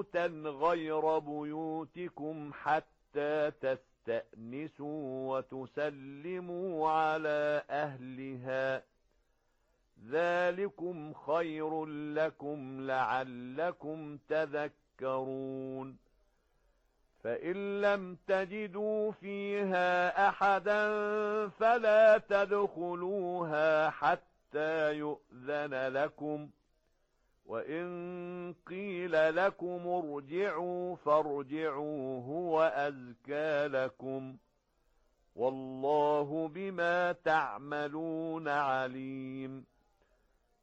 بيوتا غير بيوتكم حتى تستأنسوا وتسلموا على أهلها، ذلكم خير لكم لعلكم تذكرون. فإن لم تجدوا فيها أحدا فلا تدخلوها حتى يؤذن لكم، وإن قيل لكم ارجعوا فارجعوا هو أزكى لكم، والله بما تعملون عليم.